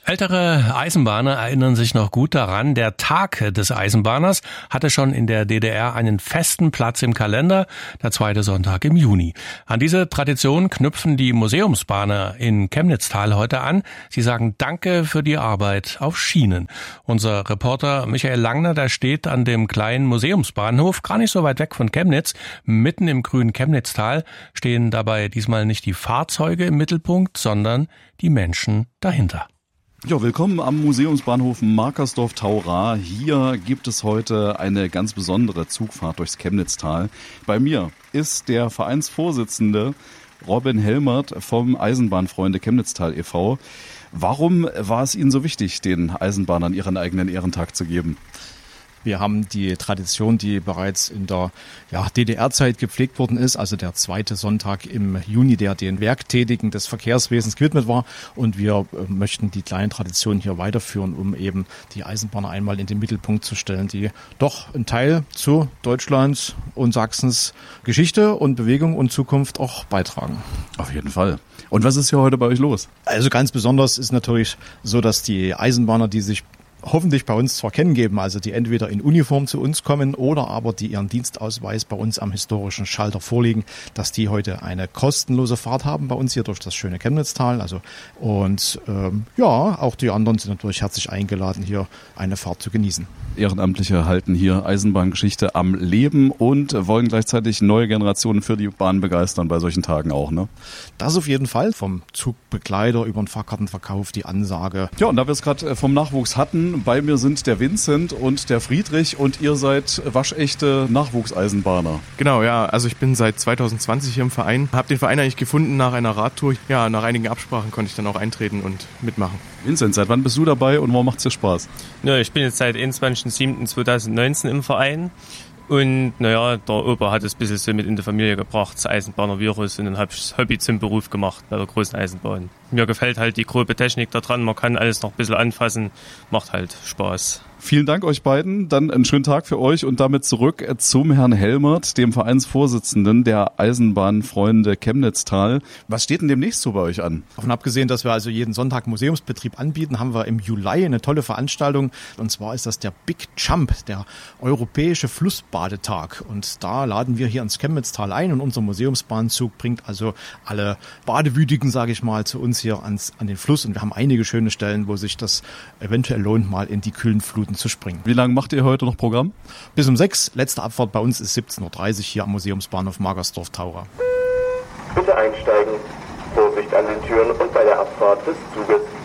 Ältere Eisenbahner erinnern sich noch gut daran, der Tag des Eisenbahners hatte schon in der DDR einen festen Platz im Kalender, der zweite Sonntag im Juni. An diese Tradition knüpfen die Museumsbahner in Chemnitztal heute an. Sie sagen Danke für die Arbeit auf Schienen. Unser Reporter Michael Langner, der steht an dem kleinen Museumsbahnhof, gar nicht so weit weg von Chemnitz, mitten im grünen Chemnitztal, stehen dabei diesmal nicht die Fahrzeuge im Mittelpunkt, sondern die Menschen dahinter. Ja, willkommen am Museumsbahnhof Markersdorf-Taura. Hier gibt es heute eine ganz besondere Zugfahrt durchs Chemnitztal. Bei mir ist der Vereinsvorsitzende Robin Helmert vom Eisenbahnfreunde Chemnitztal e.V. Warum war es Ihnen so wichtig, den Eisenbahnern ihren eigenen Ehrentag zu geben? Wir haben die Tradition, die bereits in der DDR-Zeit gepflegt worden ist, also der zweite Sonntag im Juni, der den Werktätigen des Verkehrswesens gewidmet war. Und wir möchten die kleine Tradition hier weiterführen, um eben die Eisenbahner einmal in den Mittelpunkt zu stellen, die doch einen Teil zu Deutschlands und Sachsens Geschichte und Bewegung und Zukunft auch beitragen. Auf jeden Fall. Und was ist hier heute bei euch los? Also ganz besonders ist natürlich so, dass die Eisenbahner, die sich hoffentlich bei uns zu erkennen geben, also die entweder in Uniform zu uns kommen oder aber die ihren Dienstausweis bei uns am historischen Schalter vorlegen, dass die heute eine kostenlose Fahrt haben bei uns hier durch das schöne Chemnitztal. Auch die anderen sind natürlich herzlich eingeladen, hier eine Fahrt zu genießen. Ehrenamtliche halten hier Eisenbahngeschichte am Leben und wollen gleichzeitig neue Generationen für die Bahn begeistern bei solchen Tagen auch, ne? Das auf jeden Fall. Vom Zugbegleiter über den Fahrkartenverkauf, die Ansage. Ja, und da wir es gerade vom Nachwuchs hatten, bei mir sind der Vincent und der Friedrich und ihr seid waschechte Nachwuchseisenbahner. Genau, ja. Also ich bin seit 2020 hier im Verein. Habe den Verein eigentlich gefunden nach einer Radtour. Ja, nach einigen Absprachen konnte ich dann auch eintreten und mitmachen. Vincent, seit wann bist du dabei und warum macht's dir Spaß? Ja, ich bin jetzt seit 21.07.2019 im Verein. Und der Opa hat es ein bisschen so mit in die Familie gebracht, das Eisenbahner-Virus, und dann habe ich das Hobby zum Beruf gemacht bei der großen Eisenbahn. Mir gefällt halt die grobe Technik da dran, man kann alles noch ein bisschen anfassen, macht halt Spaß. Vielen Dank euch beiden, dann einen schönen Tag für euch und damit zurück zum Herrn Helmert, dem Vereinsvorsitzenden der Eisenbahnfreunde Chemnitztal. Was steht denn demnächst so bei euch an? Davon abgesehen, dass wir also jeden Sonntag Museumsbetrieb anbieten, haben wir im Juli eine tolle Veranstaltung, und zwar ist das der Big Jump, der europäische Flussbadetag, und da laden wir hier ins Chemnitztal ein, und unser Museumsbahnzug bringt also alle Badewütigen, sage ich mal, zu uns hier an den Fluss, und wir haben einige schöne Stellen, wo sich das eventuell lohnt, mal in die kühlen Fluten zu springen. Wie lange macht ihr heute noch Programm? Bis um 6. Letzte Abfahrt bei uns ist 17.30 Uhr hier am Museumsbahnhof Markersdorf-Taura. Bitte einsteigen. Vorsicht an den Türen und bei der Abfahrt des Zuges.